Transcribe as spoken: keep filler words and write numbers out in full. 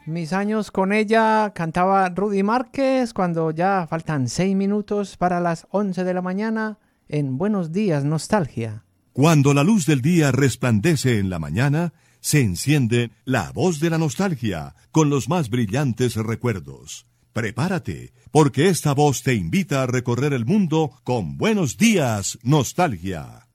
mis años con ella cantaba Rudy Márquez cuando ya faltan seis minutos para las once de la mañana en Buenos Días, Nostalgia. Cuando la luz del día resplandece en la mañana, se enciende la voz de la nostalgia con los más brillantes recuerdos. Prepárate, porque esta voz te invita a recorrer el mundo con Buenos Días, Nostalgia.